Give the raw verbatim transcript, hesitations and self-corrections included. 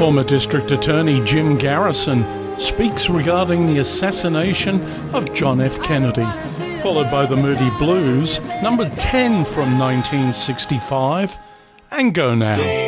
Former District Attorney Jim Garrison speaks regarding the assassination of John F. Kennedy, followed by the Moody Blues, number ten from nineteen sixty-five, and Go Now.